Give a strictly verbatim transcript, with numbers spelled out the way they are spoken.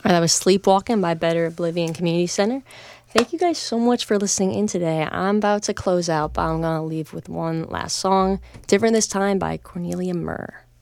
Or that was Sleepwalking by Better Oblivion Community Center. Thank you guys so much for listening in today. I'm about to close out, but I'm going to leave with one last song, Different This Time by Cornelia Murr.